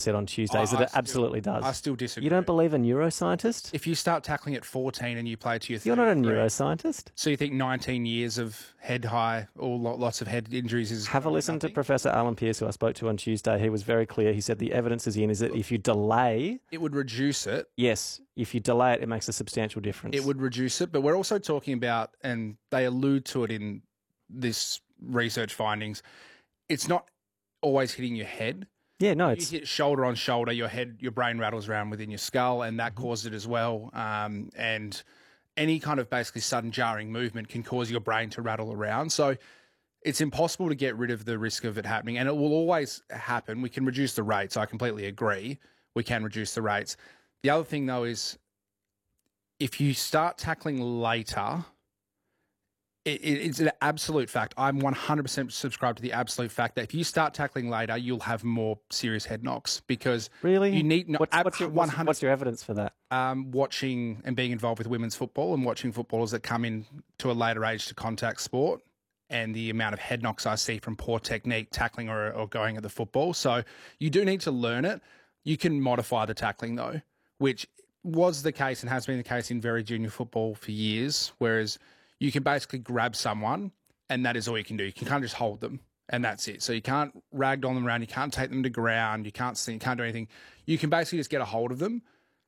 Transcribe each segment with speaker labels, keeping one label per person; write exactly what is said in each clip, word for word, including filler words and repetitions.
Speaker 1: said on Tuesday is
Speaker 2: I-
Speaker 1: that
Speaker 2: I
Speaker 1: it
Speaker 2: still-
Speaker 1: absolutely does.
Speaker 2: I still disagree.
Speaker 1: You don't believe a neuroscientist?
Speaker 2: If you start tackling at fourteen and you play to your
Speaker 1: You're not a
Speaker 2: thirty-three,
Speaker 1: neuroscientist.
Speaker 2: So you think nineteen years of head high or lo- lots of head injuries is
Speaker 1: Have a listen to
Speaker 2: nothing?
Speaker 1: Professor Alan Pearce, who I spoke to on Tuesday. He was very clear. He said the evidence is in is that if you delay,
Speaker 2: It would reduce it.
Speaker 1: yes, if you delay it, it makes a substantial difference.
Speaker 2: It would reduce it, but we're also talking about, and they allude to it in this research findings, it's not always hitting your head.
Speaker 1: Yeah, no,
Speaker 2: You
Speaker 1: it's
Speaker 2: hit shoulder on shoulder, your head, your brain rattles around within your skull, and that causes it as well. Um, and any kind of basically sudden jarring movement can cause your brain to rattle around. So it's impossible to get rid of the risk of it happening, and it will always happen. We can reduce the rates. I completely agree. We can reduce the rates. The other thing, though, is if you start tackling later, it, it, it's an absolute fact. I'm one hundred percent subscribed to the absolute fact that if you start tackling later, you'll have more serious head knocks because
Speaker 1: really
Speaker 2: you need no,
Speaker 1: what's,
Speaker 2: ab-
Speaker 1: what's, your, what's,
Speaker 2: one hundred
Speaker 1: what's your evidence for that?
Speaker 2: um, watching and being involved with women's football and watching footballers that come in to a later age to contact sport, and the amount of head knocks I see from poor technique, tackling or, or going at the football. So you do need to learn it. You can modify the tackling though, which was the case and has been the case in very junior football for years, whereas you can basically grab someone and that is all you can do. You can kind of just hold them and that's it. So you can't ragdoll them around. You can't take them to ground. You can't see, you can't do anything. You can basically just get a hold of them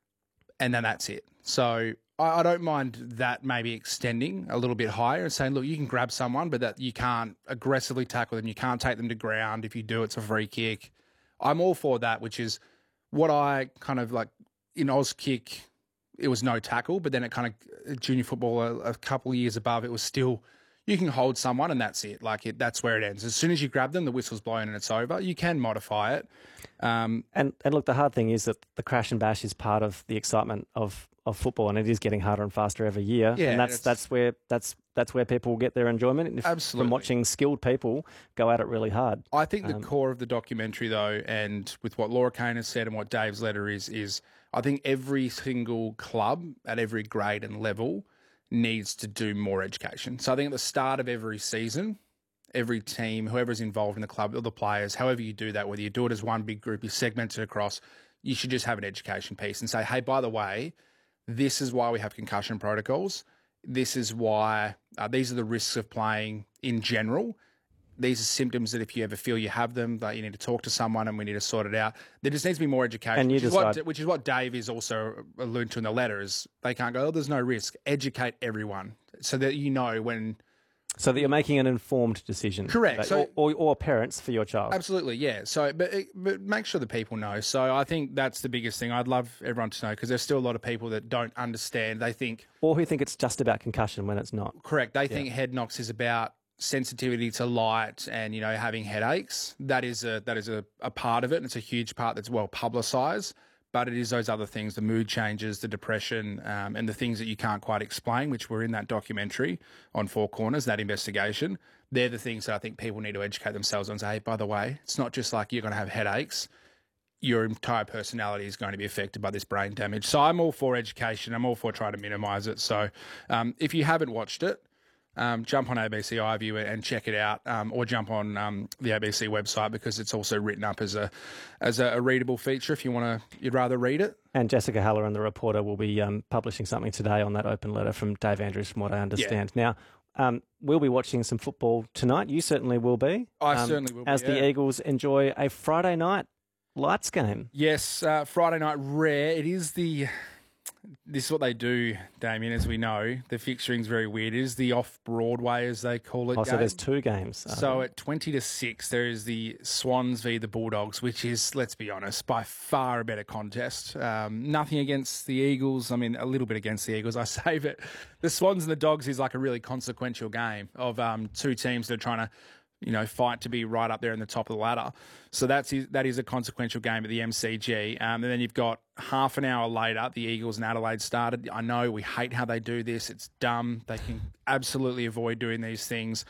Speaker 2: and then that's it. So I, I don't mind that maybe extending a little bit higher and saying, look, you can grab someone, but that you can't aggressively tackle them. You can't take them to ground. If you do, it's a free kick. I'm all for that, which is what I kind of like in Auskick, it was no tackle, but then it kind of junior football a, a couple of years above, it was still you can hold someone and that's it. Like it, that's where it ends. As soon as you grab them, the whistle's blown and it's over. You can modify it. Um,
Speaker 1: And and look, the hard thing is that the crash and bash is part of the excitement of, of football, and it is getting harder and faster every year.
Speaker 2: Yeah,
Speaker 1: and that's
Speaker 2: it's-
Speaker 1: that's where that's that's where people get their enjoyment. If,
Speaker 2: Absolutely.
Speaker 1: From watching skilled people go at it really hard.
Speaker 2: I think the
Speaker 1: Um,
Speaker 2: core of the documentary, though, and with what Laura Kane has said and what Dave's letter is, is I think every single club at every grade and level needs to do more education. So I think at the start of every season, every team, whoever's involved in the club, or the players, however you do that, whether you do it as one big group, you segment it across, you should just have an education piece and say, hey, by the way, this is why we have concussion protocols. This is why, uh, these are the risks of playing in general. These are symptoms that if you ever feel you have them, that you need to talk to someone and we need to sort it out. There just needs to be more education,
Speaker 1: And you
Speaker 2: which, is what,
Speaker 1: decide-
Speaker 2: which is what Dave is also alluding to in the letter, is they can't go, oh, there's no risk. Educate everyone so that you know when...
Speaker 1: So that you're making an informed decision.
Speaker 2: Correct.
Speaker 1: That-
Speaker 2: So-
Speaker 1: or, or, or parents for your child.
Speaker 2: Absolutely, yeah. So, but, but make sure the people know. So I think that's the biggest thing. I'd love everyone to know because there's still a lot of people that don't understand. They think,
Speaker 1: Or who think it's just about concussion when it's not.
Speaker 2: correct, they think head knocks is about sensitivity to light and, you know, having headaches. That is a that is a, a part of it, and it's a huge part that's well publicised. But it is those other things, the mood changes, the depression, um, and the things that you can't quite explain, which were in that documentary on Four Corners, that investigation. They're the things that I think people need to educate themselves on and say, hey, by the way, it's not just like you're going to have headaches. Your entire personality is going to be affected by this brain damage. So I'm all for education. I'm all for trying to minimise it. So um, if you haven't watched it, Um, jump on A B C iView and check it out, um, or jump on um, the A B C website because it's also written up as a as a, a readable feature. If you want to, you'd rather read it.
Speaker 1: And Jessica Haller and the reporter will be um, publishing something today on that open letter from Dave Andrews, from what I understand. Now, um, we'll be watching some football tonight. You certainly will be.
Speaker 2: I
Speaker 1: um,
Speaker 2: certainly will be,
Speaker 1: As the
Speaker 2: yeah.
Speaker 1: Eagles enjoy a Friday night lights game.
Speaker 2: Yes, uh, Friday night rare. It is the. This is what they do, Damien, as we know. The fixturing's very weird. It is the off-Broadway, as they call it.
Speaker 1: Oh, so
Speaker 2: game.
Speaker 1: there's two games.
Speaker 2: So at twenty to six, there is the Swans v the Bulldogs, which is, let's be honest, by far a better contest. Um, nothing against the Eagles. I mean, a little bit against the Eagles, I say, but the Swans and the Dogs is like a really consequential game of um, two teams that are trying to, you know, fight to be right up there in the top of the ladder. So that's that is a consequential game at the M C G. Um, and then you've got half an hour later, the Eagles and Adelaide started. I know we hate how they do this. It's dumb. They can absolutely avoid doing these things.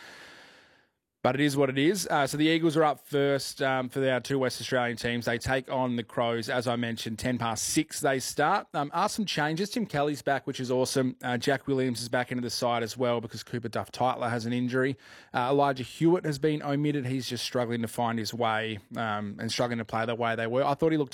Speaker 2: But it is what it is. Uh, so the Eagles are up first um, for our two West Australian teams. They take on the Crows, as I mentioned, ten past six they start. Um, are some changes. Tim Kelly's back, which is awesome. Uh, Jack Williams is back into the side as well because Cooper Duff-Tytler has an injury. Uh, Elijah Hewitt has been omitted. He's just struggling to find his way um, and struggling to play the way they were. I thought he looked